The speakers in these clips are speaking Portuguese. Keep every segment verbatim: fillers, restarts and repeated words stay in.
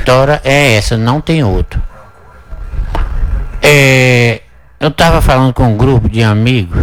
história é essa, não tem outra. É, eu tava falando com um grupo de amigos,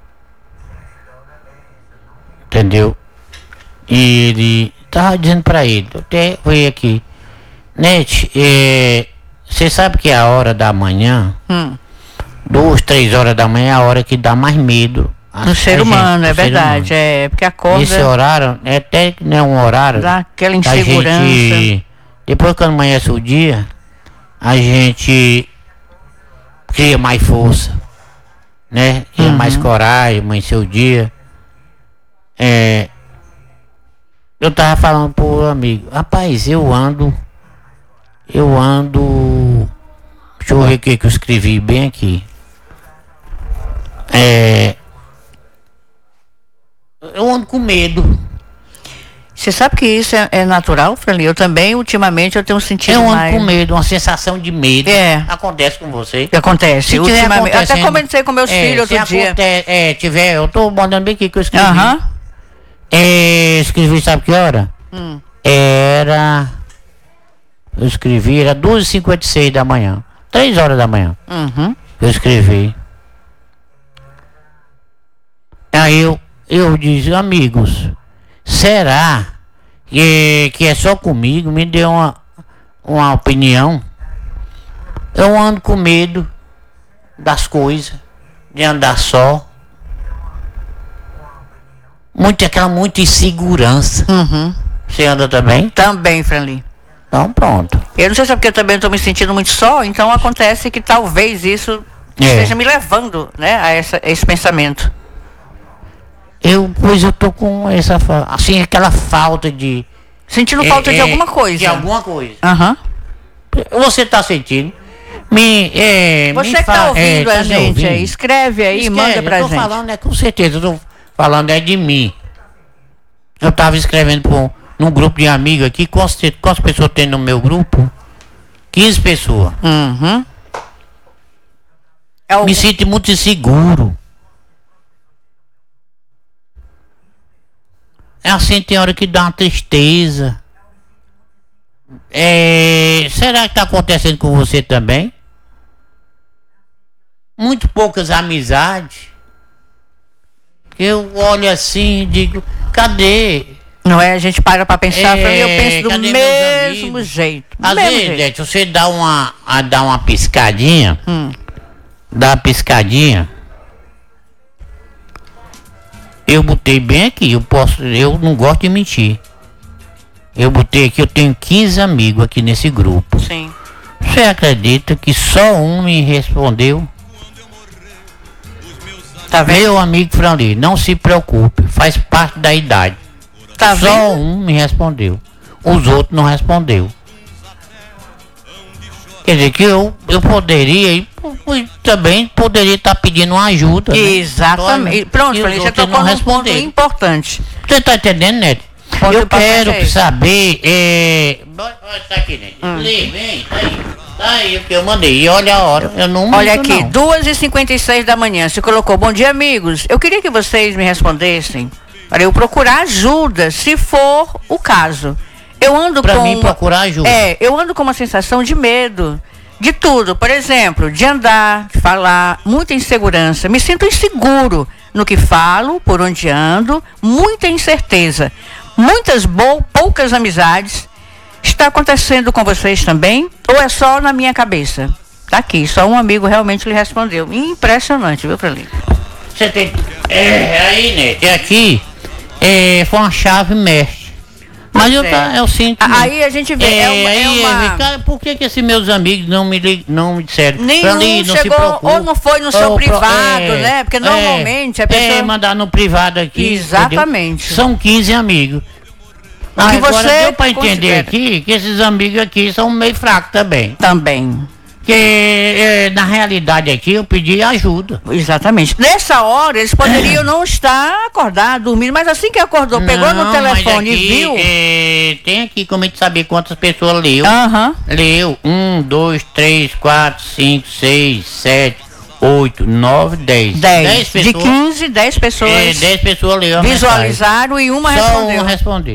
entendeu? E ele tava dizendo pra ele, eu até fui aqui, Nete, é, você sabe que é a hora da manhã, hum. duas, três horas da manhã é a hora que dá mais medo. No ser humano, é verdade, é, porque acorda... Esse horário, é até que não é um horário... Dá aquela insegurança. Gente, depois que amanhece o dia, a gente cria mais força, né? Cria uhum. mais coragem, amanhecer o dia. É, eu tava falando pro amigo, rapaz, eu ando... Eu ando... Deixa eu ver o que que eu escrevi bem aqui. É... Eu ando com medo. Você sabe que isso é, é natural, Franley? Eu também, ultimamente, eu tenho sentido eu ando mais... com medo, uma sensação de medo. É. Acontece com você? Acontece. Ultimamente, até comentei com meus é, filhos outro dia. Aconte- é, tiver, eu tô mandando bem aqui que eu escrevi. Aham. Uhum. É, escrevi, sabe que hora? Hum. Era... Eu escrevi, era duas e cinquenta e seis da manhã. três horas da manhã. Uhum. Eu escrevi. Aí eu, eu disse, amigos, será que, que é só comigo? Me deu uma, uma opinião. Eu ando com medo das coisas, de andar só. Muito, aquela muita insegurança. Uhum. Você anda também? Também, Franley. Então pronto. Eu não sei se é porque eu também estou me sentindo muito só, então acontece que talvez isso é. esteja me levando, né, a, essa, a esse pensamento. Eu, pois eu tô com essa, assim, aquela falta de... Sentindo é, falta é, de alguma coisa. De alguma coisa. Aham. Uhum. Você tá sentindo? Me, é, Você me que tá ouvindo é, a tá gente ouvindo? aí, escreve aí, Escreve, manda pra eu tô gente. falando, é com certeza, eu tô falando é de mim. Eu tava escrevendo por, num grupo de amigos aqui, quantas, quantas pessoas tem no meu grupo? quinze pessoas. Uhum. É o... Me sinto muito inseguro. É assim, tem hora que dá uma tristeza. É, será que tá acontecendo com você também? Muito poucas amizades. Eu olho assim e digo, cadê? Não é? A gente para pra pensar, É, eu penso do mesmo jeito. Às mesmo vezes, jeito. gente, você dá uma, a, dá uma piscadinha, Hum. dá uma piscadinha. Eu botei bem aqui, eu posso, eu não gosto de mentir. Eu botei aqui, eu tenho quinze amigos aqui nesse grupo. Sim. Você acredita que só um me respondeu? Tá vendo? Meu amigo Franley, não se preocupe, faz parte da idade. Tá Só vendo? um me respondeu. Os outros não respondeu. Quer dizer que eu, eu poderia e também poderia estar pedindo uma ajuda. Exatamente. Né? Pronto, E Franley, os você outros tocou não num ponto responderam. importante. Você tá entendendo, Neto? Ponto Eu importante quero é esse. saber. É... Olha, tá aqui, Neto. Hum. Lê, vem, tá aí. Tá aí o que eu mandei. E olha a hora. Eu não Olha minto, aqui, não. duas e cinquenta e seis da manhã, você colocou, bom dia, amigos. Eu queria que vocês me respondessem para eu procurar ajuda, se for o caso. Eu ando Pra com... mim procurar ajuda. É, eu ando com uma sensação de medo. De tudo, por exemplo, de andar, de falar, muita insegurança. Me sinto inseguro no que falo, por onde ando, muita incerteza. Muitas bo- poucas amizades. Está acontecendo com vocês também? Ou é só na minha cabeça? Tá aqui, só um amigo realmente lhe respondeu. Impressionante, viu, Franley? Você tem. É, aí, Neto, é aqui. É, foi uma chave mestre. Mas eu, é. tá, eu sinto. Aí a gente vê, é, uma... É aí, uma... cara, por que que esses meus amigos não me, lig- não me disseram? Nenhum Franley, não se chegou, preocupe. ou não foi no seu Ou pro- privado, é, né? Porque é, normalmente a pessoa... É, mandar no privado aqui. Exatamente. Entendeu? São quinze amigos. O que Agora você deu pra entender considera? aqui que esses amigos aqui são meio fracos também. Também. Que é, na realidade aqui eu pedi ajuda. Exatamente. Nessa hora, eles poderiam não estar acordados, dormindo, mas assim que acordou, pegou no Não, telefone mas aqui, e viu... é, tem aqui como a gente saber quantas pessoas leu. Aham. Leu um, dois, três, quatro, cinco, seis, sete, oito, nove, dez. dez. pessoas. De quinze, dez pessoas É, dez pessoas leu a visualizaram e uma mensagem. Só respondeu. uma respondeu.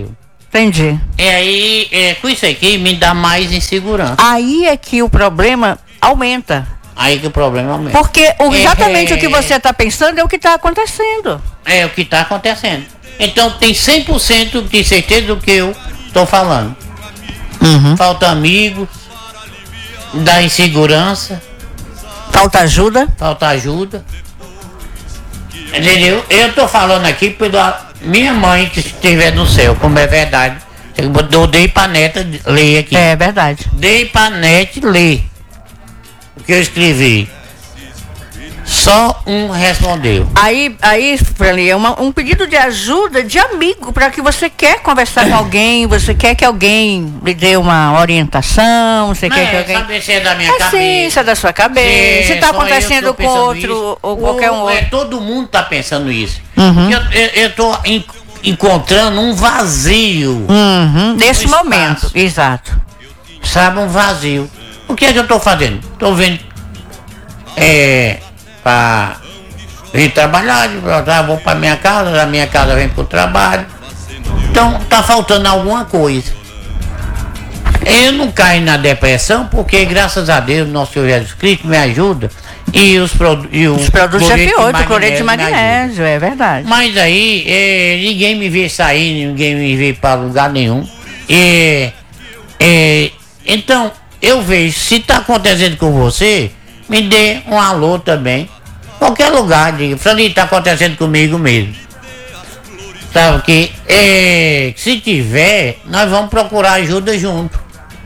Entendi. E aí, é, com isso aqui, me dá mais insegurança. Aí é que o problema aumenta. Aí que o problema aumenta. Porque o- exatamente É, o que você está pensando é o que está acontecendo. É o que está acontecendo. Então tem cem por cento de certeza do que eu estou falando. Uhum. Falta amigos, dá insegurança, Falta ajuda. falta ajuda. Entendeu? Eu tô falando aqui pela minha mãe que estiver no céu, como é verdade. Eu dei pra neta ler aqui. É verdade. Dei pra net ler o que eu escrevi. Só um respondeu. Aí, aí, Frali, é uma- um pedido de ajuda de amigo, para que você quer conversar com alguém, você quer que alguém lhe dê uma orientação, você Não quer que é alguém... saber se é da minha É sim, cabeça. se é da sua cabeça, se está só eu acontecendo tô com pensando outro, isso. ou qualquer um Ou, é, outro. todo mundo tá pensando isso. Uhum. Eu, eu, eu tô en- encontrando um vazio, Uhum, nesse No momento, espaço. exato. sabe? Um vazio. O que é que eu tô fazendo? Tô vendo. É. Pra vir trabalhar, de voltar, vou pra minha casa, da minha casa vem pro trabalho. Então tá faltando alguma coisa. Eu não caio na depressão porque, graças a Deus, nosso Senhor Jesus Cristo me ajuda e os, produ e o Os produtos cloreto F oito, cloreto de me ajuda. magnésio, é verdade. Mas aí é, ninguém me vê sair, ninguém me vê para lugar nenhum. É, é, então eu vejo, se tá acontecendo com você, me dê um alô também. Qualquer lugar, diga, Frali, tá acontecendo comigo mesmo. Sabe que é, se tiver, nós vamos procurar ajuda junto.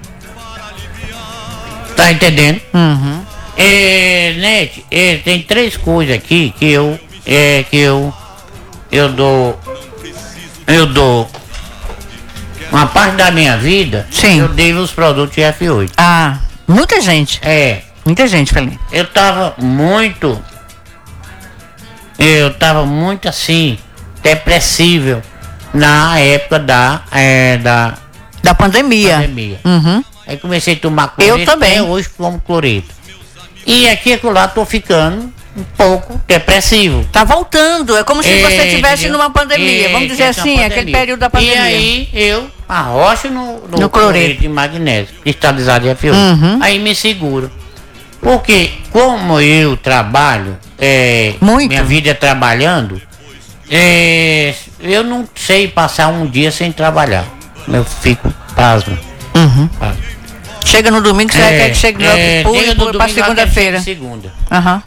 Tá entendendo? Uhum. É, Net, é, tem três coisas aqui que eu, é, que eu, eu dou, eu dou uma parte da minha vida, Sim. eu devo os produtos F oito. Ah, muita gente, É, muita gente, Frali. eu tava muito, eu tava muito assim, depressível na época da, é, da Da pandemia. pandemia. Uhum. Aí comecei a tomar cloreto, Eu também. até hoje tomo cloreto. E aqui e lá tô ficando um pouco depressivo. Tá voltando, é como se É, você estivesse entendeu? numa pandemia, É, vamos dizer essa assim, pandemia. aquele período da pandemia. E aí eu arrocho no, no, No cloreto. cloreto de magnésio, cristalizado de F oito. Uhum. Aí me seguro. Porque como eu trabalho, é, Muito. minha vida é trabalhando, é, eu não sei passar um dia sem trabalhar. Eu fico pasmo. Uhum. pasmo. Chega no domingo, você É, quer que chegue é, no chega no pula pra domingo, já quer segunda-feira. chegar segunda. Aham.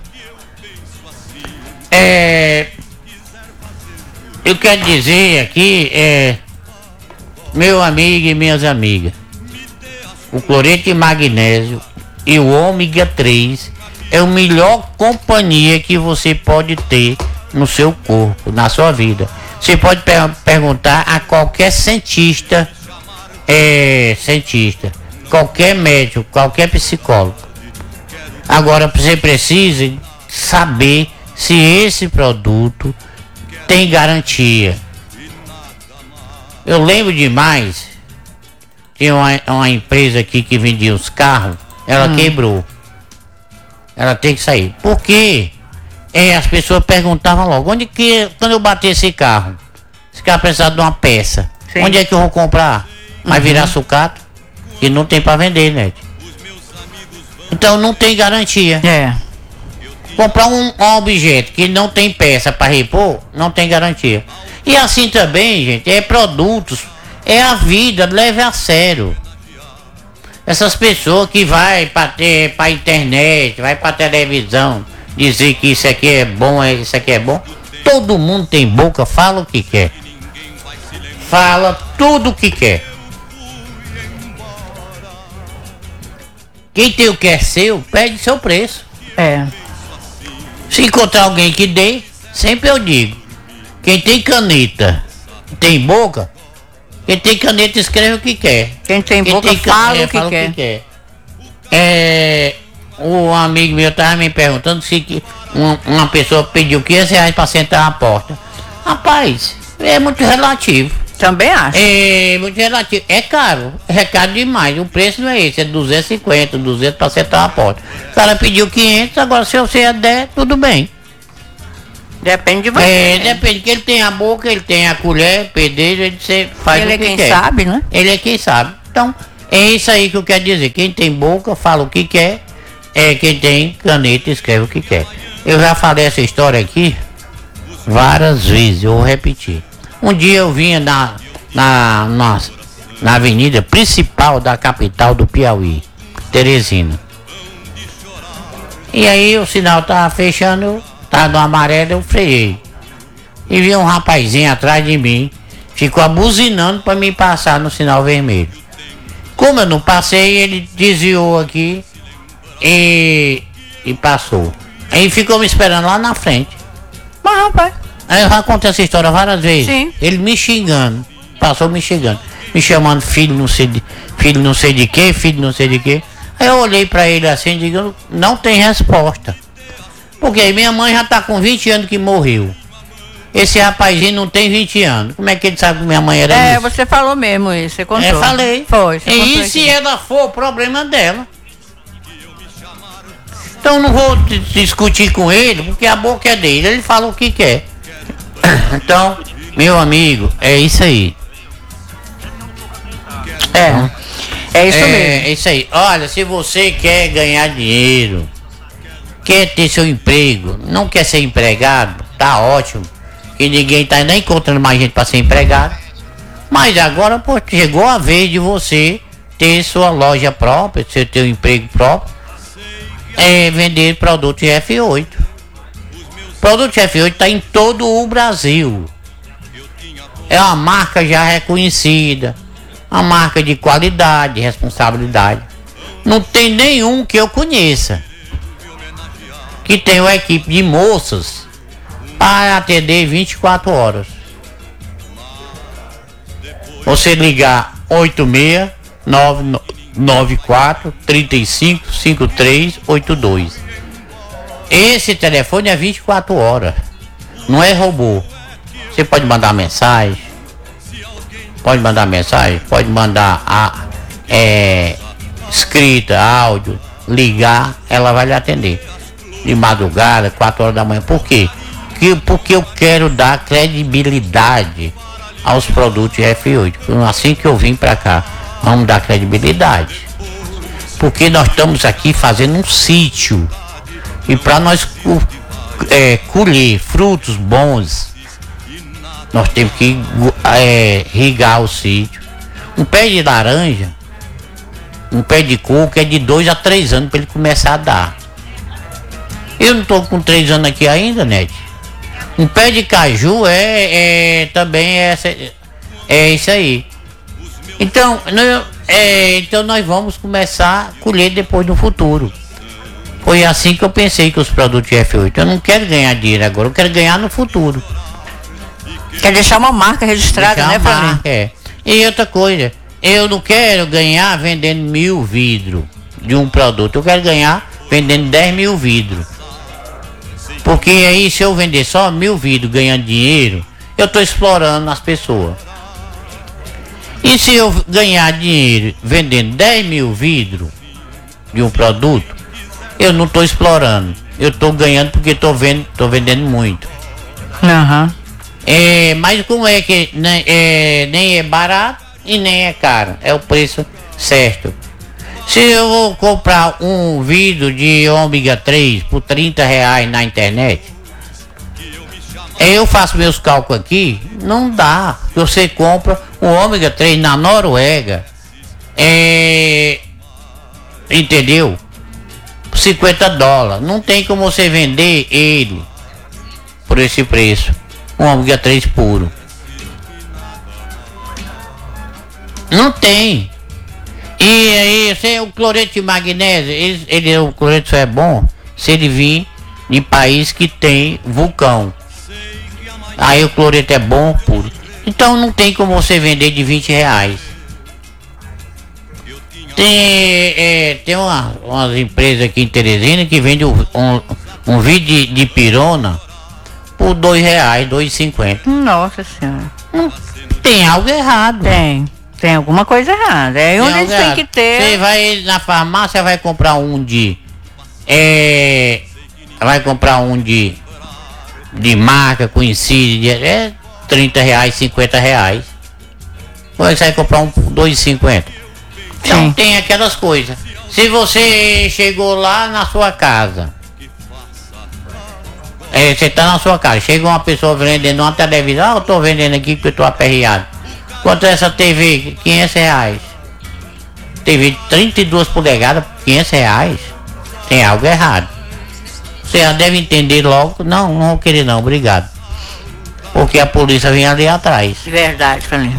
É, eu quero dizer aqui, é, meu amigo e minhas amigas, o cloreto de magnésio e o ômega três é a melhor companhia que você pode ter no seu corpo, na sua vida. Você pode per perguntar a qualquer cientista, é, cientista, qualquer médico, qualquer psicólogo. Agora você precisa saber se esse produto tem garantia. Eu lembro demais, tinha uma, uma empresa aqui que vendia os carros, ela Hum. quebrou. Ela tem que sair. Por quê? É, as pessoas perguntavam logo, onde que, quando eu bater esse carro, esse carro precisa de uma peça, Sim. onde é que eu vou comprar? Vai virar sucata? Que não tem para vender, né? Então não tem garantia. É. Comprar um, um objeto que não tem peça para repor, não tem garantia. E assim também, gente, é produtos, é a vida, leve a sério. Essas pessoas que vai para para internet, vai para televisão, dizer que isso aqui é bom, é- isso aqui é bom. Todo mundo tem boca, fala o que quer. Fala tudo o que quer. Quem tem o que é seu, pede seu preço. É. Se encontrar alguém que dê, sempre eu digo, quem tem caneta, tem boca, quem tem caneta escreve o que quer. Quem tem Quem boca tem ca- fala é, o que quer. quer. É, o amigo meu estava me perguntando se que uma, uma pessoa pediu quinhentos reais para sentar na porta. Rapaz, é muito relativo. Também acho. É muito relativo. É caro, é caro demais. O preço não é esse, é duzentos e cinquenta, duzentos para sentar na porta. O cara pediu quinhentos, agora se você der, tudo bem. Depende de você. É, depende, que ele tem a boca, ele tem a colher, pedeiro, ele você faz ele o que é quem quer. sabe, né? Ele é quem sabe. Então, é isso aí que eu quero dizer. Quem tem boca, fala o que quer. É, quem tem caneta, escreve o que quer. Eu já falei essa história aqui várias vezes, eu vou repetir. Um dia eu vinha na, na, na, na avenida principal da capital do Piauí, Teresina. E aí o sinal tava fechando, tava no amarelo, eu freiei. E vi um rapazinho atrás de mim, ficou abuzinando para me passar no sinal vermelho. Como eu não passei, ele desviou aqui e, e passou. Aí ficou me esperando lá na frente. Mas, rapaz. Aí eu já contei essa história várias vezes. Sim. Ele me xingando, passou me xingando, me chamando filho não sei de, filho não sei de quê, filho não sei de quê. Aí eu olhei pra ele assim e digo, não tem resposta. Porque minha mãe já tá com vinte anos que morreu. Esse rapazinho não tem vinte anos. Como é que ele sabe que minha mãe era É, isso? você falou mesmo isso, você contou. É, falei. Foi, você contou E se aqui. ela for, o problema dela. Então eu não vou t- discutir com ele, porque a boca é dele, ele fala o que quer. Então, meu amigo, é isso aí. É, é isso é, mesmo. É isso aí. Olha, se você quer ganhar dinheiro, quer ter seu emprego, não quer ser empregado, tá ótimo. Que ninguém tá nem encontrando mais gente para ser empregado. Mas agora, pô, chegou a vez de você ter sua loja própria, seu teu emprego próprio, é vender produtos F oito. Produto F oito está em todo o Brasil. É uma marca já reconhecida, uma marca de qualidade, responsabilidade. Não tem nenhum que eu conheça que tenha uma equipe de moças para atender vinte e quatro horas. Você ligar oito seis nove nove quatro três cinco cinco três oito dois. Esse telefone é vinte e quatro horas. Não é robô. Você pode mandar mensagem. Pode mandar mensagem. Pode mandar a, é, escrita, áudio. Ligar. Ela vai lhe atender. De madrugada, quatro horas da manhã. Por quê? Porque, porque eu quero dar credibilidade aos produtos F oito. Assim que eu vim pra cá, vamos dar credibilidade. Porque nós estamos aqui fazendo um sítio. E para nós é, colher frutos bons, nós temos que é, irrigar o sítio. Um pé de laranja, um pé de coco é de dois a três anos para ele começar a dar. Eu não estou com três anos aqui ainda, Nete. Um pé de caju é, é também é, é isso aí. Então, nós, é, então nós vamos começar a colher depois no futuro. Foi assim que eu pensei que os produtos F oito. Eu não quero ganhar dinheiro agora, eu quero ganhar no futuro. Quer deixar uma marca registrada, Deixar né, uma Flavinho? marca, é. E outra coisa, eu não quero ganhar vendendo mil vidros de um produto. Eu quero ganhar vendendo dez mil vidros. Porque aí se eu vender só mil vidros ganhando dinheiro, eu estou explorando as pessoas. E se eu ganhar dinheiro vendendo dez mil vidros de um produto, eu não estou explorando. Eu estou ganhando porque estou vendo, tô vendendo muito. Aham. É, mas como é que nem é, nem é barato e nem é caro, é o preço certo. Se eu vou comprar um vidro de ômega três por trinta reais na internet, eu faço meus cálculos aqui, não dá. Você compra o ômega três na Noruega, é, entendeu? cinquenta dólares. Não tem como você vender ele por esse preço. Um ômega três puro. Não tem. E aí, se o cloreto de magnésio, ele, ele, o cloreto só é bom se ele vir de país que tem vulcão. Aí o cloreto é bom puro. Então não tem como você vender de vinte reais. Tem, é, tem uma, umas empresas aqui em Teresina que vendem um, um, um vidro de, de pirona por dois reais, dois e cinquenta. Nossa senhora. Não, tem algo errado. Tem. Tem alguma coisa errada. É onde a gente tem que ter. Você vai na farmácia, vai comprar um de. É, vai comprar um de. de marca conhecida, é trinta reais, cinquenta reais. Você vai comprar um dois e cinquenta. Então tem aquelas coisas. Se você chegou lá na sua casa, é, você tá na sua casa, chega uma pessoa vendendo uma televisão, ah, eu tô vendendo aqui porque eu tô aperreado. Quanto é essa T V? quinhentos reais. T V de trinta e duas polegadas, quinhentos reais. Tem algo errado. Você já deve entender logo. Não, não vou querer não, obrigado. Porque a polícia vem ali atrás. Verdade, Fernando.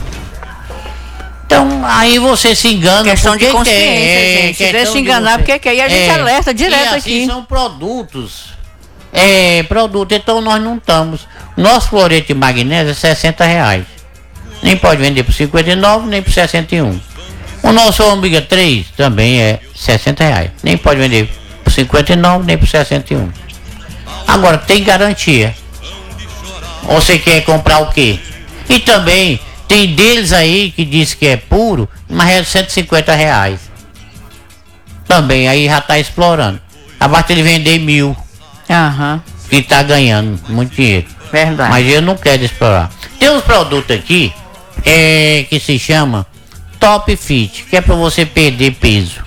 Então, aí você se engana. Questão de consciência, é, gente. Se deixa se enganar, porque quer. E a gente é, alerta direto e assim aqui. São produtos. É, produto. Então nós não estamos. Nosso fluoreto de magnésio é sessenta reais. Nem pode vender por cinquenta e nove, nem por sessenta e um. O nosso ômega três também é sessenta reais. Nem pode vender por cinquenta e nove, nem por sessenta e um. Agora, tem garantia. Você quer comprar o quê? E também tem deles aí que diz que é puro, mas é cento e cinquenta reais. Também aí já tá explorando. Abaixo ele vender mil. Aham. Que tá ganhando muito dinheiro. Verdade. Mas eu não quero explorar. Tem uns produtos aqui é, que se chama Top Fit, que é para você perder peso.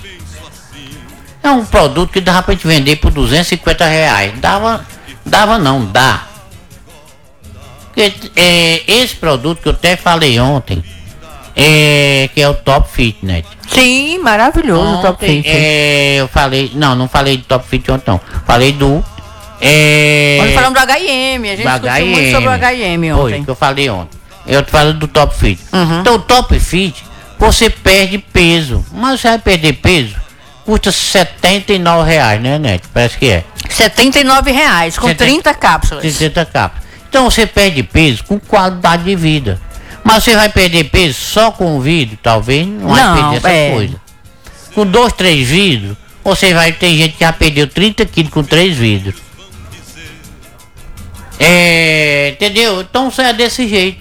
É um produto que dava pra gente vender por duzentos e cinquenta reais. Dava, dava não, dá. Porque, é, esse produto que eu até falei ontem, é, que é o Top Fitness. Sim, maravilhoso o Top Fit. É, eu falei, não, não falei do Top Fit ontem não. Falei do... É, Nós falamos do H I M, a gente discutiu H I M, muito sobre o H I M ontem. Foi, que eu falei ontem. Eu tô falando do Top Fit. Uhum. Então o Top Fit, você perde peso. Mas você vai perder peso, custa setenta e nove reais, né, Nete? Parece que é. setenta e nove reais, com setenta trinta cápsulas. trinta cápsulas. Então você perde peso com qualidade de vida. Mas você vai perder peso só com o vidro, talvez não vai Não, perder essa é. coisa. Com dois, três vidros, você vai ter gente que já perdeu trinta quilos com três vidros. É, entendeu? Então você é desse jeito.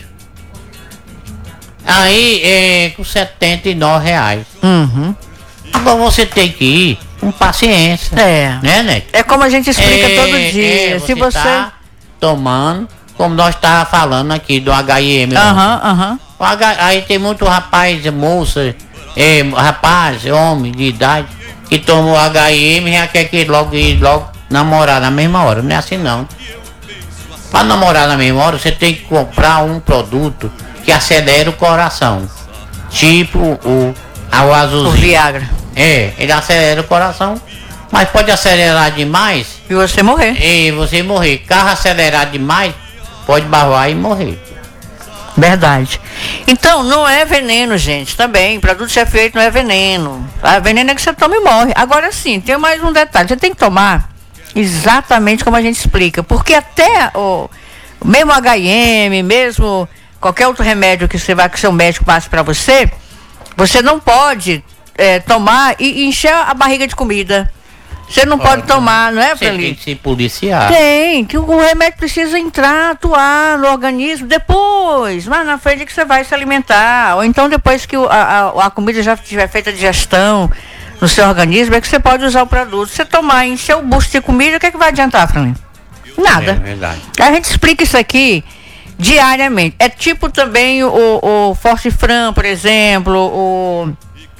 Aí é com setenta e nove reais. Uhum. Agora você tem que ir com paciência. É. Né, né? É como a gente explica É, todo dia. é, Se você. Tá tomando, como nós estava falando aqui do H I M. Aham, aham. O H- Aí tem muito rapaz, moça, é, rapaz, homem de idade, que toma o H I M e já quer que logo ir logo namorar na mesma hora. Não é assim não. Para namorar na mesma hora, você tem que comprar um produto que acelera o coração. Tipo o, a- o O azulzinho. Viagra. É, ele acelera o coração, mas pode acelerar demais E você morrer. e você morrer. Carro acelerado demais, pode barrar e morrer. Verdade. Então, não é veneno, gente, também. Produto já feito não é veneno. A veneno é que você toma e morre. Agora sim, tem mais um detalhe. Você tem que tomar exatamente como a gente explica. Porque até o mesmo H I M, mesmo qualquer outro remédio que você vai, que seu médico passe para você, você não pode é, tomar e encher a barriga de comida. Você não pode tomar, não é, Você tem Felipe? que se policiar. Tem, que o remédio precisa entrar, atuar no organismo depois, mas na frente que você vai se alimentar, ou então depois que o- a, a, a comida já tiver feita a digestão no seu organismo, é que você pode usar o produto. Você tomar, encher o busto de comida, o que é que vai adiantar, Fran? Nada. É verdade. A gente explica isso aqui diariamente. É tipo também o, o Forte Fran, por exemplo, o...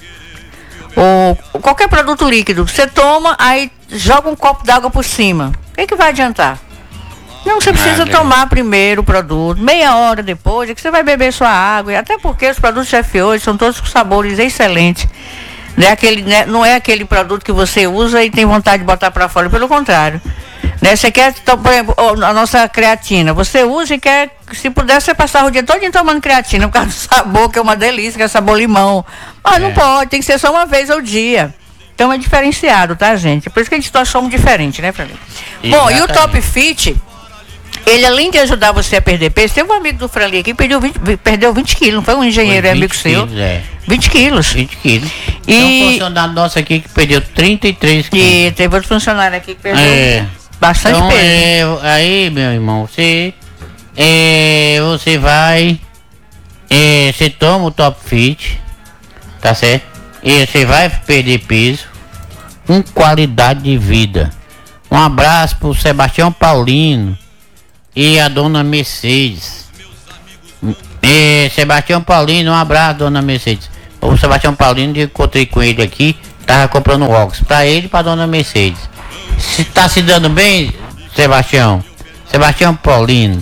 Ou qualquer produto líquido, você toma, aí joga um copo d'água por cima. O que, que vai adiantar? Não, você precisa Nada. tomar primeiro o produto, meia hora depois é que você vai beber sua água. E até porque os produtos F oito são todos com sabores excelentes. Não é aquele, né, não é aquele produto que você usa e tem vontade de botar para fora, pelo contrário. Né, você quer, então, por exemplo, a nossa creatina, você usa e quer, se puder, você passar o dia todo tomando creatina, por causa do sabor, que é uma delícia, que é sabor limão. Mas É. não pode, tem que ser só uma vez ao dia. Então é diferenciado, tá, gente? Por isso que a gente nós somos diferentes, né, Fran? Bom, e o Top Fit, ele além de ajudar você a perder peso, teve um amigo do Franli aqui que perdeu vinte, perdeu vinte quilos, não foi um engenheiro, Foi é amigo vinte seu? quilos, é. vinte quilos. vinte quilos. E- Tem um funcionário nosso aqui que perdeu trinta e três quilos. E teve outro funcionário aqui que perdeu É. bastante Então, peso. é, aí, meu irmão, você, é, você vai, é, você toma o Top Fit, tá certo? E você vai perder peso com qualidade de vida. Um abraço pro Sebastião Paulino, e a dona Mercedes. E Sebastião Paulino, um abraço, dona Mercedes. O Sebastião Paulino, eu encontrei com ele aqui, tava comprando óculos pra ele e pra dona Mercedes. Se tá se dando bem, Sebastião? Sebastião Paulino.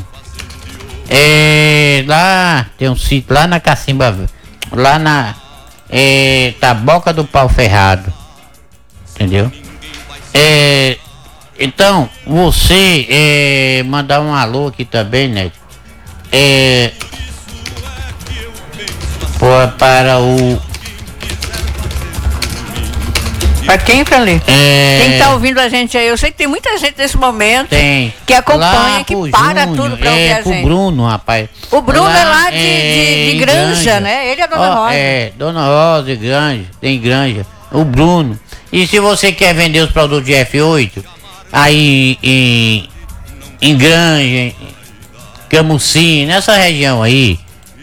É, lá tem um sítio lá na Cacimba, lá na é, Taboca do Pau Ferrado, entendeu? É, então você é, mandar um alô aqui também, né? É, for para o Pra quem, Franley? É... Quem tá ouvindo a gente aí? Eu sei que tem muita gente nesse momento tem. que acompanha, Lá que pro para Júnior, tudo pra é, ouvir a pro gente. Bruno, rapaz. O Bruno lá, é lá de, é, de, de Granja, Granja, né? Ele é a Dona Ó, Rosa. É, Dona Rosa e Granja, tem Granja. O Bruno. E se você quer vender os produtos de F oito, aí em, em Granja, em Camusim, nessa região aí,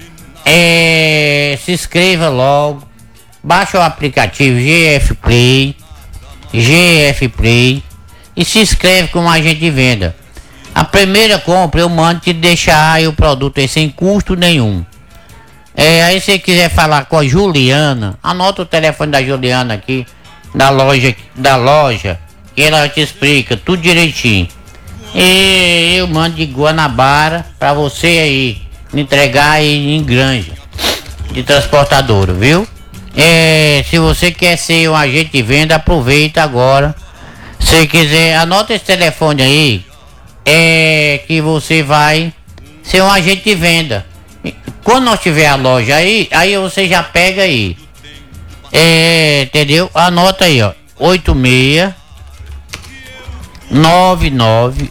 é, se inscreva logo, baixa o aplicativo G F Play, G F Play e se inscreve como agente de venda. A primeira compra eu mando te deixar aí o produto aí sem custo nenhum. É, aí se você quiser falar com a Juliana, anota o telefone da Juliana aqui, da loja, da loja, que ela te explica tudo direitinho. E eu mando de Guanabara pra você aí, entregar aí em Granja, de transportadora, viu? É, se você quer ser um agente de venda, aproveita agora. Se quiser, anota esse telefone aí, é que você vai ser um agente de venda. Quando nós tiver a loja aí, aí você já pega aí. É, entendeu? Anota aí, ó. oito seis nove nove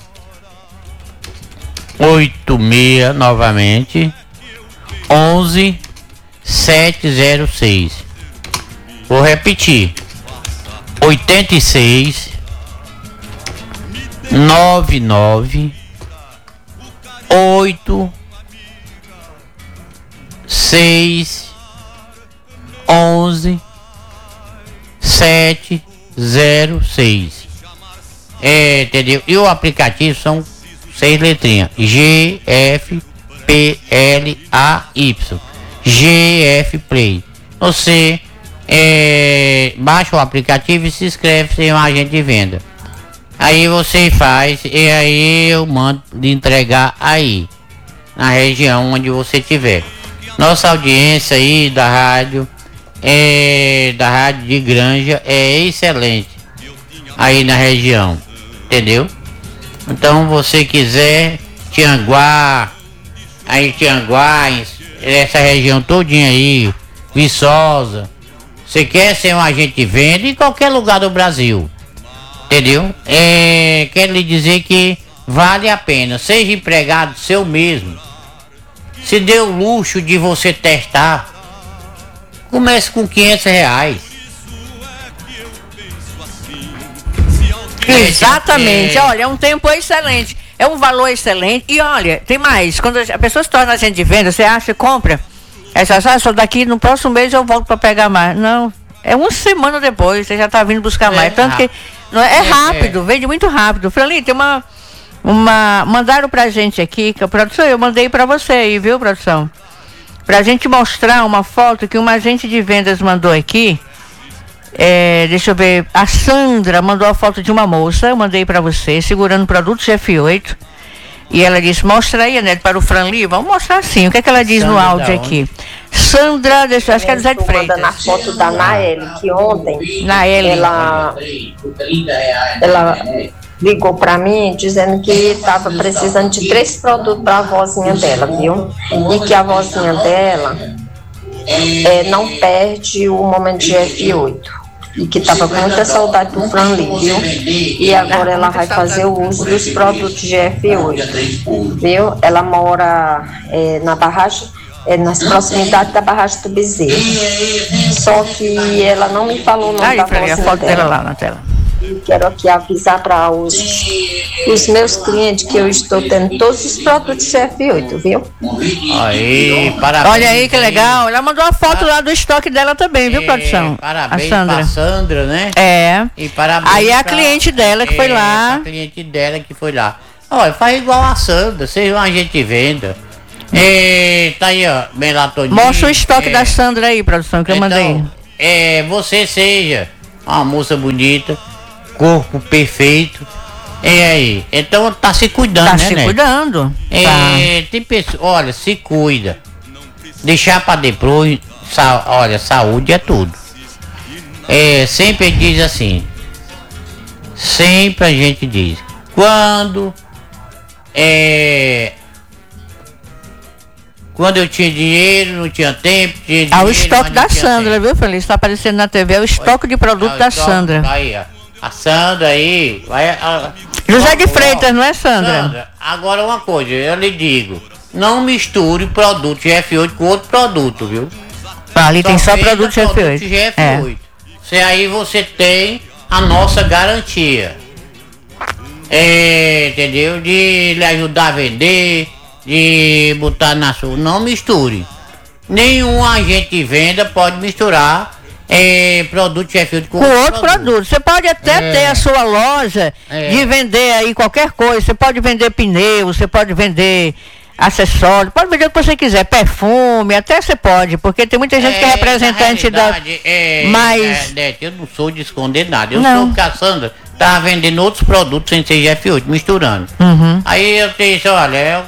oito seis novamente onze sete zero seis. Vou repetir. oitenta e seis nove nove oito seis onze sete zero seis. É, entendeu? E o aplicativo são seis letrinhas: G F P L A Y. G F Play. Você é, baixa o aplicativo e se inscreve sem um agente de venda. Aí você faz e aí eu mando de entregar aí na região onde você estiver. Nossa audiência aí da rádio é, da rádio de Granja é excelente aí na região, entendeu? Então você quiser Tianguá, aí Tianguá, essa região todinha aí, Viçosa, você quer ser um agente de venda em qualquer lugar do Brasil, entendeu? É, quero lhe dizer que vale a pena, seja empregado seu mesmo, se dê o luxo de você testar, comece com quinhentos reais. Exatamente, é, olha, é um tempo excelente, é um valor excelente. E olha, tem mais, quando a pessoa se torna agente de venda, você acha, compra, essa ah, só daqui no próximo mês eu volto para pegar mais. Não, é uma semana depois, você já tá vindo buscar é, mais. Tanto que não é, é rápido, é. Vende muito rápido. Franley, tem uma, uma. Mandaram pra gente aqui, que a produção, eu mandei pra você aí, viu, produção? Pra gente mostrar uma foto que uma agente de vendas mandou aqui. É, deixa eu ver, a Sandra mandou a foto de uma moça, eu mandei pra você, segurando produtos F oito. E ela disse, mostra aí, né, para o Franley, vamos mostrar sim. O que é que ela diz Sandra no áudio aqui? Sandra, deixa, acho que é do Zé de Freitas. Na foto da Naeli, que ontem Naeli. ela, ela ligou para mim dizendo que estava precisando de três produtos para a vozinha dela, viu? E que a vozinha dela é, não perde o momento de F oito. E que estava com muita saudade do Franley, viu? E agora ela vai fazer o uso dos produtos de F oito, viu? Ela mora é, na barragem, é, nas proximidades da barragem do Bezerro. Só que ela não me falou o nome Aí, da Franley, a foto dela. dela lá na tela. Quero aqui avisar para os, os meus clientes que eu estou tendo todos os produtos de F oito, viu? Aí, parabéns. Olha aí que legal. Ela mandou a foto lá do estoque dela também, viu, produção? Parabéns a Sandra. pra Sandra, né? É. E parabéns aí a pra, cliente dela que é, foi lá. A cliente dela que foi lá. Olha, faz igual a Sandra, seja uma gente venda. É, tá aí, ó, melatonina. Mostra o estoque é, da Sandra aí, produção, que eu então, mandei. É, você seja uma moça bonita, corpo perfeito. É aí. Então tá se cuidando, tá né, se né? cuidando. É, tá. tem pessoas, olha, se cuida. Deixar pra depois, sa, olha, saúde é tudo. É, sempre diz assim. Sempre a gente diz. Quando é, quando eu tinha dinheiro, não tinha tempo, tinha dinheiro, Ah, o estoque da Sandra, tempo. viu, Feliz? Está aparecendo na T V, é o estoque de produto Ah, da estoque, Sandra. Aí, ó. A Sandra aí, vai, a, José de ó, Freitas, ó, não é, Sandra? Sandra, agora uma coisa, eu lhe digo, não misture produto G F oito com outro produto, viu? Ah, ali tem só venda produto G F oito. G F oito. É. Se aí você tem a nossa garantia. É, entendeu? De lhe ajudar a vender, de botar na sua. Não misture. Nenhum agente de venda pode misturar é, produto G F oito com, com outro, outro produto. produto. Você pode até é. ter a sua loja é. de vender aí qualquer coisa. Você pode vender pneu, você pode vender acessório, pode vender o que você quiser, perfume, até você pode, porque tem muita gente é, que é representante da. É, mas. É, é, eu não sou de esconder nada. Eu não. sou que a Sandra tá vendendo outros produtos sem ser G F oito, misturando. Uhum. Aí eu disse, olha, eu,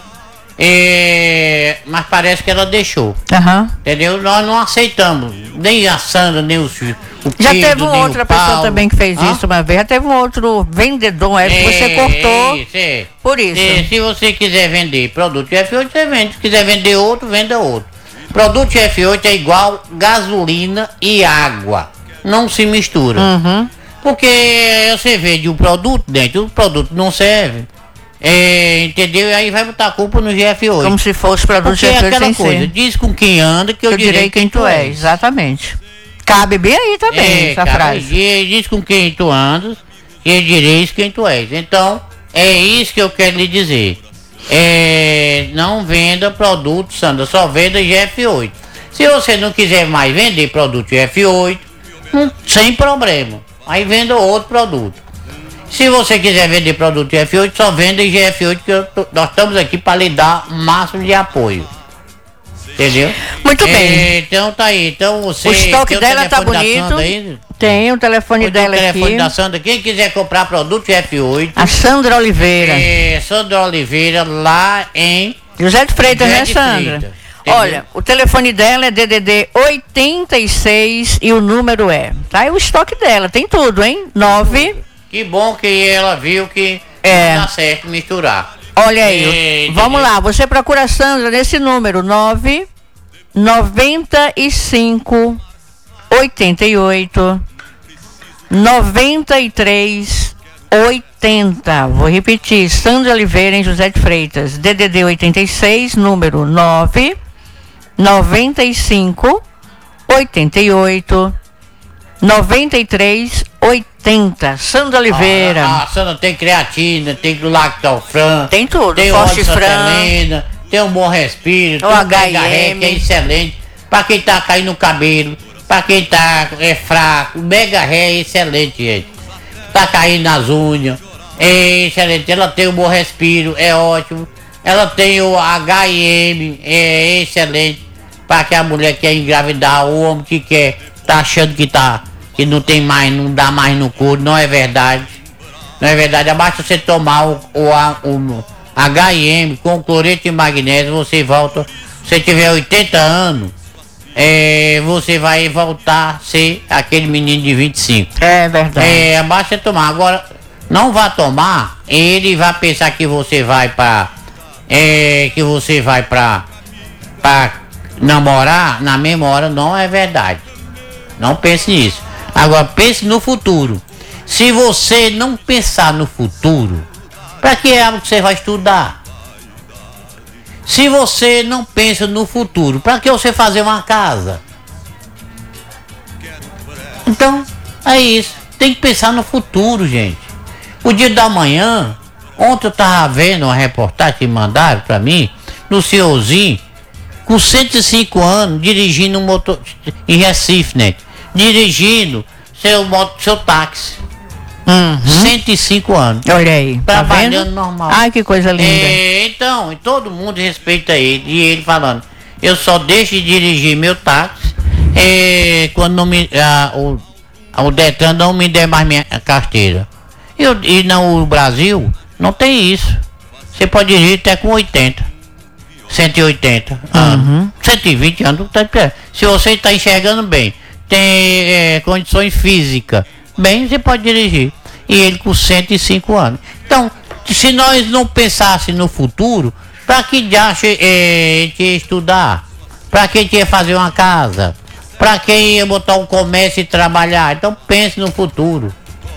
é, mas parece que ela deixou. Uhum. Entendeu? Nós não aceitamos. Nem a Sandra, nem os filhos. Já Pedro, teve uma outra pessoa também que fez Hã? isso uma vez. Já teve um outro vendedor, é, que você cortou. Isso, é. Por isso. É, se você quiser vender produto G F oito, você vende. Se quiser vender outro, venda outro. Produto G F oito é igual gasolina e água. Não se mistura. Uhum. Porque você vende um produto dentro, o produto não serve. É, entendeu? E aí vai botar a culpa no G F oito. Como se fosse produto G F oito. É aquela coisa, ser. diz com quem anda que eu, eu direi, direi quem, quem tu és. Exatamente. Cabe bem aí também é, essa frase. Diz, diz com quem tu andas e eu direi quem tu és. Então, é isso que eu quero lhe dizer. É, não venda produto, Sandra, só venda G F oito. Se você não quiser mais vender produto G F oito, hum, sem problema. Aí venda outro produto. Se você quiser vender produto G F oito, só venda G F oito, que eu tô, nós estamos aqui para lhe dar o máximo de apoio. Entendeu? Muito é, bem. Então tá aí. Então você. O estoque dela tá bonito. Tem o telefone Tem dela o telefone aqui. da Sandra. Quem quiser comprar produto G F oito. A Sandra Oliveira. É, Sandra Oliveira, lá em José de Freitas, José né, de Sandra? Freitas. Olha, o telefone dela é D D D oitenta e seis e o número é. Tá? E o estoque dela, tem tudo, hein? nove. Que bom que ela viu que é. não dá certo misturar. Olha aí, é, vamos lá, você procura a Sandra nesse número, nove noventa e cinco oitenta e oito noventa e três oitenta. Vou repetir, Sandra Oliveira em José de Freitas, D D D oitenta e seis, número nove noventa e cinco oitenta e oito noventa e três oitenta. Sandra Oliveira. Ah, a Sandra tem creatina, tem lactofran, tem tudo, tem Helena, tem um bom respiro, o tem um H M, que é excelente. Pra quem tá caindo no cabelo, pra quem tá é fraco, o Mega Ré é excelente, gente. Tá caindo nas unhas, é excelente. Ela tem um bom respiro, é ótimo. Ela tem o H M, é excelente. Pra que a mulher quer engravidar, o homem que quer, tá achando que tá, que não tem mais, não dá mais no couro, não é verdade. Não é verdade, basta você tomar o, o, o H M com cloreto de magnésio, você volta, se você tiver oitenta anos, é, você vai voltar a ser aquele menino de vinte e cinco. É verdade. É, basta você tomar. Agora, não vá tomar, ele vai pensar que você vai pra, é, que você vai pra, pra namorar na mesma hora, não é verdade. Não pense nisso. Agora pense no futuro. Se você não pensar no futuro, para que é algo que você vai estudar? Se você não pensa no futuro, para que você fazer uma casa? Então, é isso. Tem que pensar no futuro, gente. O dia da manhã, ontem eu tava vendo uma reportagem que mandaram para mim, no senhorzinho, com cento e cinco anos, dirigindo um motor em Recife, né? Dirigindo seu, moto, seu táxi. Uhum. cento e cinco anos. Olha aí. Trabalhando tá normal. Ai, que coisa linda. É, então, todo mundo respeita ele. E ele falando, eu só deixo de dirigir meu táxi é, quando não me, a, o, o Detran não me der mais minha carteira. Eu, e no Brasil, não tem isso. Você pode dirigir até com oitenta. cento e oitenta anos. Uhum. cento e vinte anos. Se você está enxergando bem, tem é, condições físicas, bem, você pode dirigir. E ele com cento e cinco anos. Então, se nós não pensássemos no futuro, para que já é, ia estudar? Para que ia fazer uma casa? Para que ia botar um comércio e trabalhar? Então pense no futuro.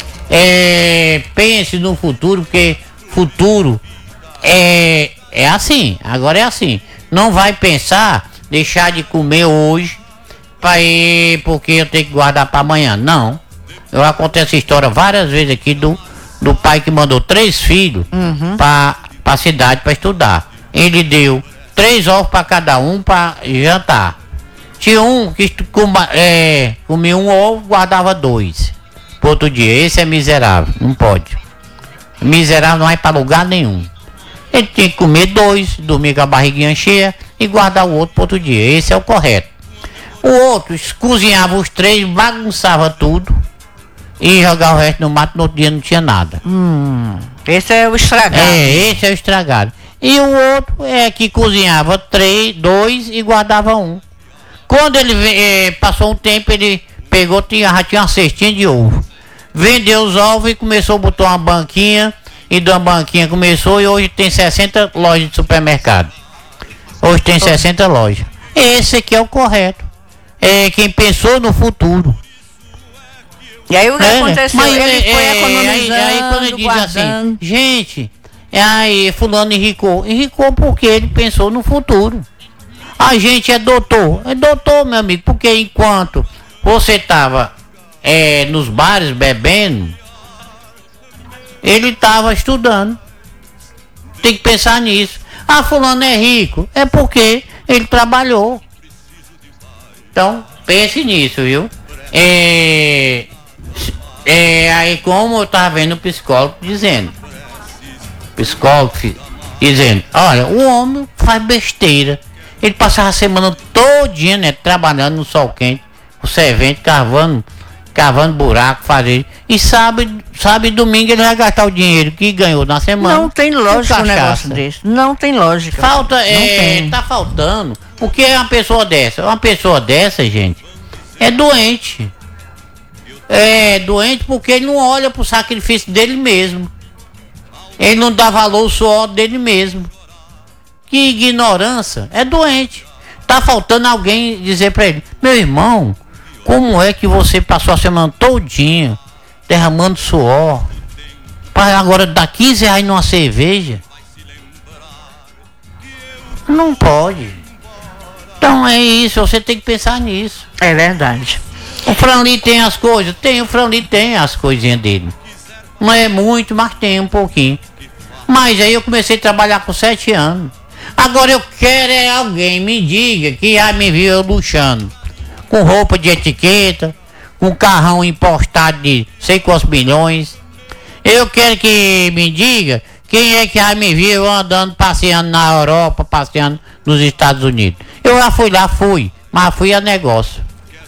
É, pense no futuro, porque futuro é, é assim, agora é assim. Não vai pensar deixar de comer hoje para ir, porque eu tenho que guardar para amanhã. Não. Eu acontece essa história várias vezes aqui do, do pai que mandou três filhos uhum. para a cidade para estudar. Ele deu três ovos para cada um para jantar. Tinha um que coma, é, comia um ovo, guardava dois pro outro dia. Esse é miserável, não pode. Miserável não vai para lugar nenhum. Ele tinha que comer dois, dormir com a barriguinha cheia e guardar o outro pro outro dia. Esse é o correto. O outro cozinhava os três, bagunçava tudo e jogava o resto no mato. No outro dia não tinha nada. Hum, esse é o estragado. É, esse é o estragado. E o outro é que cozinhava três, dois e guardava um. Quando ele eh, passou um tempo, ele pegou, tinha, já tinha uma cestinha de ovo. Vendeu os ovos e começou a botar uma banquinha. E da banquinha começou e hoje tem sessenta lojas de supermercado. Hoje tem sessenta lojas. Esse aqui é o correto. É quem pensou no futuro. E aí o que é, aconteceu? Mas, ele é, foi economizando, aí, aí quando ele diz guardando. assim, gente, aí fulano enricou. Enricou porque ele pensou no futuro. A gente é doutor. É doutor, meu amigo, porque enquanto você estava é, nos bares bebendo, ele estava estudando. Tem que pensar nisso. Ah, fulano é rico. É porque ele trabalhou. Então, pense nisso, viu? É, é, aí como eu estava vendo o psicólogo dizendo. Psicólogo dizendo, olha, o homem faz besteira. Ele passava a semana todinha, né, trabalhando no sol quente, o servente, cavando, cavando buraco, fazer. E sabe, sabe, domingo ele vai gastar o dinheiro que ganhou na semana. Não tem lógica um negócio desse. Não tem lógica. Falta, é, tem. Tá faltando. O que é uma pessoa dessa? Uma pessoa dessa, gente, é doente. É doente porque ele não olha pro sacrifício dele mesmo. Ele não dá valor ao suor dele mesmo. Que ignorância, é doente. Tá faltando alguém dizer pra ele, meu irmão, como é que você passou a semana todinha derramando suor para agora dar quinze reais numa cerveja? Não pode. Então é isso, você tem que pensar nisso. É verdade. O Franli tem as coisas? Tem, o Franli tem as coisinhas dele. Não é muito, mas tem um pouquinho. Mas aí eu comecei a trabalhar com sete anos. Agora eu quero é alguém me diga que já me viu eu luxando. Com roupa de etiqueta, com carrão importado de sei quantos milhões. Eu quero que me diga quem é que já me viu andando, passeando na Europa, passeando nos Estados Unidos. Eu já fui lá, fui, mas fui a negócio.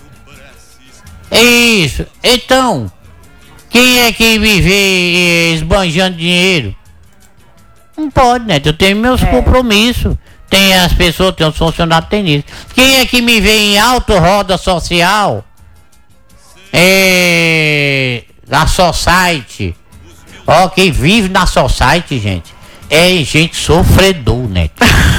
É isso. Então, quem é que me vê esbanjando dinheiro? Não pode, né? Eu tenho meus é. compromissos. Tem as pessoas, tem os funcionários, tem isso. Quem é que me vê em alto roda social? É... Na Society. Ó, quem vive na Society, gente, é gente sofredor, né?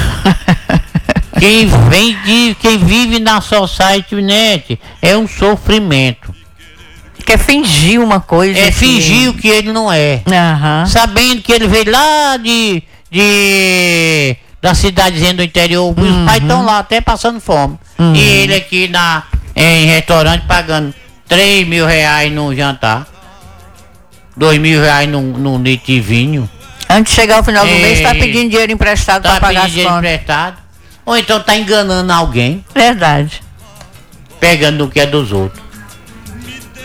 Quem vem de... Quem vive na Society, net, é um sofrimento. Quer fingir uma coisa. É que... fingir o que ele não é. Uhum. Sabendo que ele veio lá de... de da cidadezinha do interior. Uhum. Os pais estão lá até passando fome. Uhum. E ele aqui na, em restaurante pagando três mil reais no jantar. dois mil reais no, no litro de vinho. Antes de chegar o final do é, mês, tá pedindo dinheiro emprestado tá para pagar as dinheiro contas. Emprestado. Ou então tá enganando alguém. Verdade. Pegando o que é dos outros.